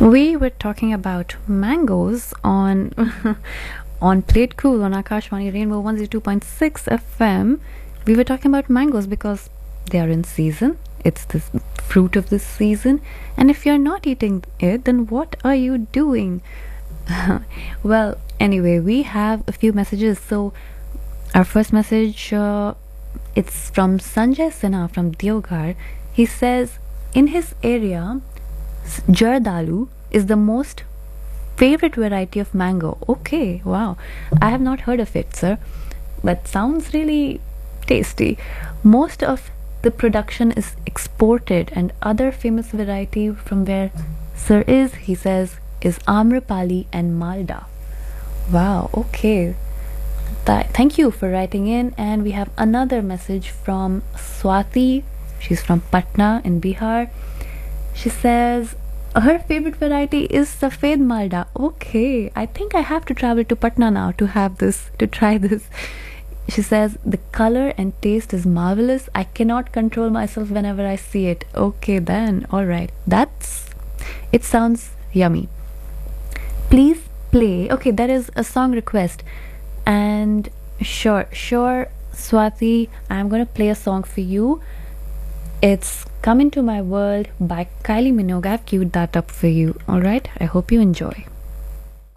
We were talking about mangoes on on Plate Cool on Akashvani Rainbow 102.6 FM. We were talking about mangoes because they are in season. It's the fruit of this season. And if you're not eating it, then what are you doing? Well, anyway, we have a few messages. So our first message, it's from Sanjay Sinha from Deoghar. He says, in his area, Jardalu is the most favorite variety of mango. Okay, wow. I have not heard of it, sir. But sounds really tasty. Most of the production is exported, and other famous variety from where sir is, he says, is Amrapali and Malda. Wow, okay. Thank you for writing in. And we have another message from Swati. She's from Patna in Bihar. She says her favorite variety is Safed Malda. Okay, I think I have to travel to Patna now to have this, to try this. She says the color and taste is marvelous. I cannot control myself whenever I see it. Okay then, alright. It sounds yummy. Please play. Okay, that is a song request. And sure, Swati, I'm gonna play a song for you. It's Come Into My World by Kylie Minogue. I've queued that up for you. Alright, I hope you enjoy.